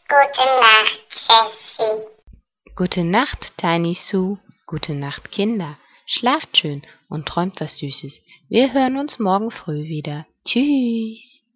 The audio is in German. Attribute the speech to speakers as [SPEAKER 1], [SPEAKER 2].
[SPEAKER 1] Gute Nacht, Jessie.
[SPEAKER 2] Gute Nacht, Tiny Sue. Gute Nacht, Kinder. Schlaft schön und träumt was Süßes. Wir hören uns morgen früh wieder. Tschüss.